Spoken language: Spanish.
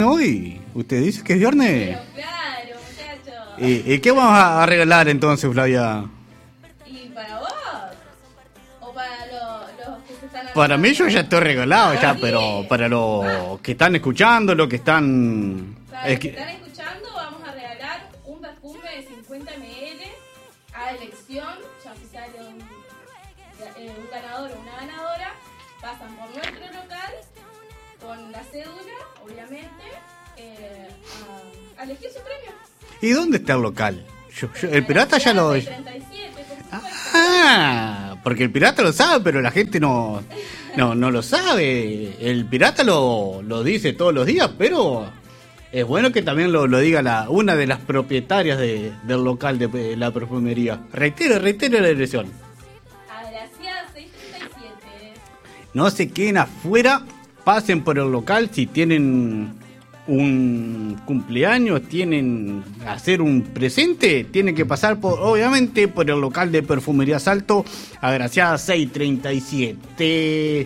hoy? ¿Usted dice que es viernes? Pero claro, muchachos. ¿Y qué vamos a regalar entonces, Flavia? ¿Y para vos? ¿O para los que se están Para mí yo ya estoy regalado ya, Sí. pero para los que están escuchando, los que están... Para los que están escuchando, vamos a regalar un perfume de 50 ml a elección. Ya si sale un ganador o una ganadora, pasan por nuestro local con la cédula, obviamente, a elegir su premio. ¿Y dónde está el local? El pirata ya lo... 37, por supuesto. Ah, porque el pirata lo sabe, pero la gente no lo sabe. El pirata lo dice todos los días, pero es bueno que también lo diga una de las propietarias del local de la perfumería. Reitero la dirección. Agraciada 637. No se queden afuera, pasen por el local si tienen un cumpleaños, tienen hacer un presente, tienen que pasar obviamente por el local de Perfumería Salto, Agraciada 637.